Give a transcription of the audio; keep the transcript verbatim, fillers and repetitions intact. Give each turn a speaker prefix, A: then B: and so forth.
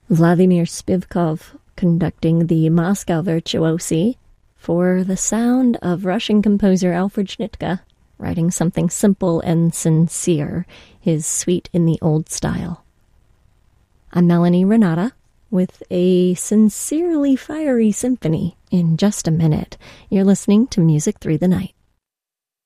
A: Vladimir Spivkov conducting the Moscow Virtuosi for the sound of Russian composer Alfred Schnittke, writing something simple and sincere, his Suite in the Old Style. I'm Melanie Renata with a sincerely fiery symphony. In just a minute, you're listening to Music Through the Night.